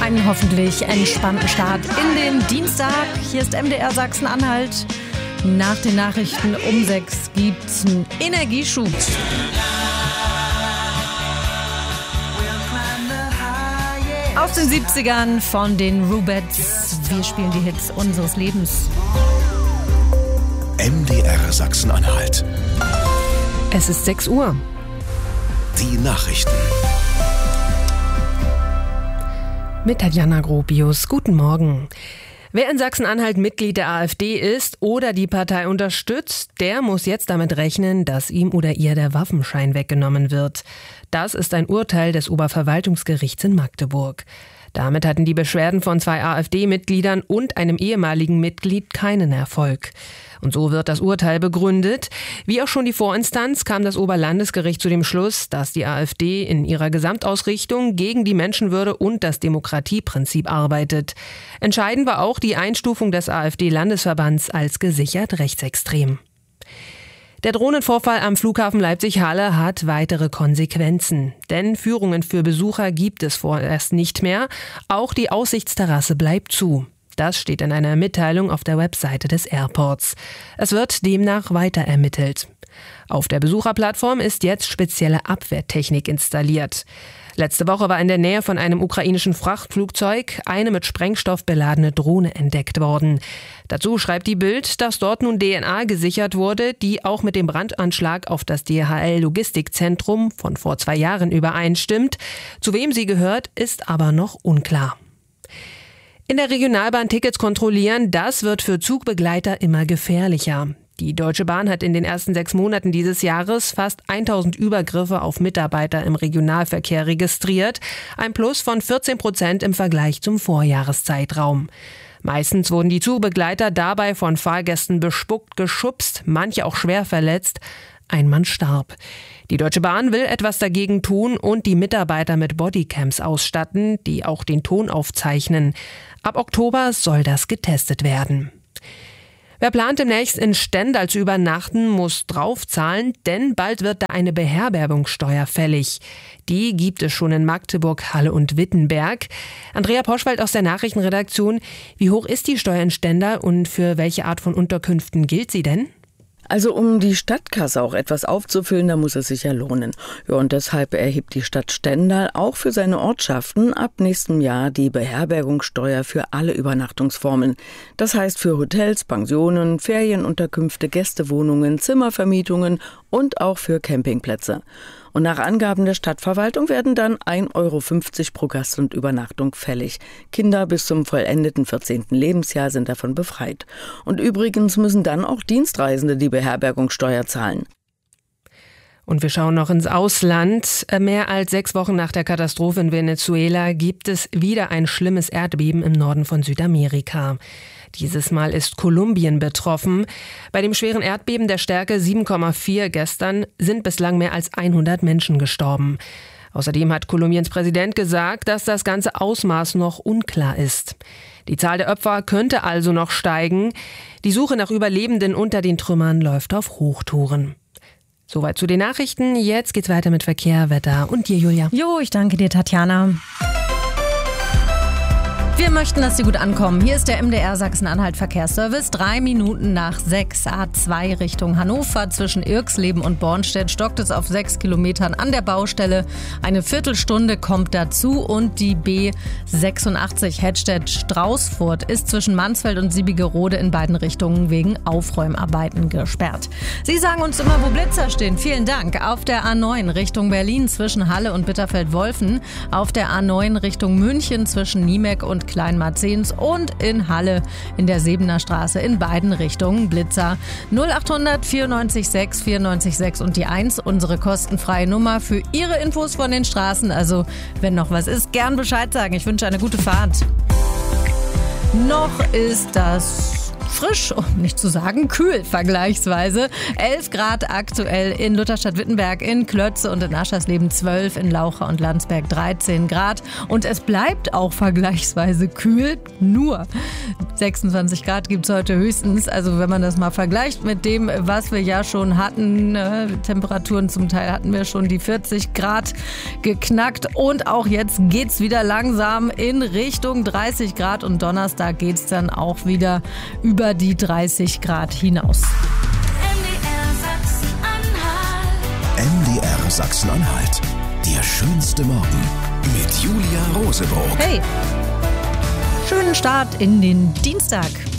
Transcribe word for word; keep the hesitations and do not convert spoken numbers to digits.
Einen hoffentlich entspannten Start in den Dienstag. Hier ist M D R Sachsen-Anhalt. Nach den Nachrichten um sechs gibt's einen Energieschub. Aus den siebzigern von den Rubettes. Wir spielen die Hits unseres Lebens. M D R Sachsen-Anhalt. Es ist sechs Uhr. Die Nachrichten. Mit Tatjana Gropius. Guten Morgen. Wer in Sachsen-Anhalt Mitglied der AfD ist oder die Partei unterstützt, der muss jetzt damit rechnen, dass ihm oder ihr der Waffenschein weggenommen wird. Das ist ein Urteil des Oberverwaltungsgerichts in Magdeburg. Damit hatten die Beschwerden von zwei AfD-Mitgliedern und einem ehemaligen Mitglied keinen Erfolg. Und so wird das Urteil begründet. Wie auch schon die Vorinstanz kam das Oberlandesgericht zu dem Schluss, dass die AfD in ihrer Gesamtausrichtung gegen die Menschenwürde und das Demokratieprinzip arbeitet. Entscheidend war auch die Einstufung des AfD-Landesverbands als gesichert rechtsextrem. Der Drohnenvorfall am Flughafen Leipzig-Halle hat weitere Konsequenzen. Denn Führungen für Besucher gibt es vorerst nicht mehr. Auch die Aussichtsterrasse bleibt zu. Das steht in einer Mitteilung auf der Webseite des Airports. Es wird demnach weiter ermittelt. Auf der Besucherplattform ist jetzt spezielle Abwehrtechnik installiert. Letzte Woche war in der Nähe von einem ukrainischen Frachtflugzeug eine mit Sprengstoff beladene Drohne entdeckt worden. Dazu schreibt die Bild, dass dort nun D N A gesichert wurde, die auch mit dem Brandanschlag auf das D H L-Logistikzentrum von vor zwei Jahren übereinstimmt. Zu wem sie gehört, ist aber noch unklar. In der Regionalbahn Tickets kontrollieren, das wird für Zugbegleiter immer gefährlicher. Die Deutsche Bahn hat in den ersten sechs Monaten dieses Jahres fast tausend Übergriffe auf Mitarbeiter im Regionalverkehr registriert, ein Plus von vierzehn Prozent im Vergleich zum Vorjahreszeitraum. Meistens wurden die Zugbegleiter dabei von Fahrgästen bespuckt, geschubst, manche auch schwer verletzt. Ein Mann starb. Die Deutsche Bahn will etwas dagegen tun und die Mitarbeiter mit Bodycams ausstatten, die auch den Ton aufzeichnen. Ab Oktober soll das getestet werden. Wer plant, demnächst in Stendal zu übernachten, muss draufzahlen, denn bald wird da eine Beherbergungssteuer fällig. Die gibt es schon in Magdeburg, Halle und Wittenberg. Andrea Poschwald aus der Nachrichtenredaktion. Wie hoch ist die Steuer in Stendal und für welche Art von Unterkünften gilt sie denn? Also um die Stadtkasse auch etwas aufzufüllen, da muss es sich ja lohnen. Ja, und deshalb erhebt die Stadt Stendal auch für seine Ortschaften ab nächstem Jahr die Beherbergungssteuer für alle Übernachtungsformen. Das heißt für Hotels, Pensionen, Ferienunterkünfte, Gästewohnungen, Zimmervermietungen und auch für Campingplätze. Und nach Angaben der Stadtverwaltung werden dann ein Euro fünfzig pro Gast und Übernachtung fällig. Kinder bis zum vollendeten vierzehnten Lebensjahr sind davon befreit. Und übrigens müssen dann auch Dienstreisende die Beherbergungssteuer zahlen. Und wir schauen noch ins Ausland. Mehr als sechs Wochen nach der Katastrophe in Venezuela gibt es wieder ein schlimmes Erdbeben im Norden von Südamerika. Dieses Mal ist Kolumbien betroffen. Bei dem schweren Erdbeben der Stärke sieben Komma vier gestern sind bislang mehr als hundert Menschen gestorben. Außerdem hat Kolumbiens Präsident gesagt, dass das ganze Ausmaß noch unklar ist. Die Zahl der Opfer könnte also noch steigen. Die Suche nach Überlebenden unter den Trümmern läuft auf Hochtouren. Soweit zu den Nachrichten. Jetzt geht's weiter mit Verkehr, Wetter und dir, Julia. Jo, ich danke dir, Tatjana. Wir möchten, dass Sie gut ankommen. Hier ist der M D R Sachsen-Anhalt Verkehrsservice. Drei Minuten nach sechs, A zwei Richtung Hannover. Zwischen Irxleben und Bornstedt stockt es auf sechs Kilometern an der Baustelle. Eine Viertelstunde kommt dazu und die B sechsundachtzig Hettstedt-Straußfurt ist zwischen Mansfeld und Siebigerode in beiden Richtungen wegen Aufräumarbeiten gesperrt. Sie sagen uns immer, wo Blitzer stehen. Vielen Dank. Auf der A neun Richtung Berlin zwischen Halle und Bitterfeld-Wolfen. Auf der A neun Richtung München zwischen Niemeck und Kleinmarzens und in Halle in der Sebener Straße in beiden Richtungen Blitzer. null achthundert vierundneunzig sechs vierundneunzig sechs und die eins, unsere kostenfreie Nummer für Ihre Infos von den Straßen. Also wenn noch was ist, gern Bescheid sagen. Ich wünsche eine gute Fahrt. Noch ist das frisch, um nicht zu sagen kühl vergleichsweise. elf Grad aktuell in Lutherstadt-Wittenberg, in Klötze und in Aschersleben zwölf, in Laucha und Landsberg dreizehn Grad. Und es bleibt auch vergleichsweise kühl, nur sechsundzwanzig Grad gibt es heute höchstens. Also wenn man das mal vergleicht mit dem, was wir ja schon hatten, äh, Temperaturen zum Teil hatten wir schon die vierzig Grad geknackt. Und auch jetzt geht es wieder langsam in Richtung dreißig Grad und Donnerstag geht es dann auch wieder über die dreißig Grad hinaus. M D R Sachsen-Anhalt. Der schönste Morgen mit Julia Rosebrock. Hey, schönen Start in den Dienstag.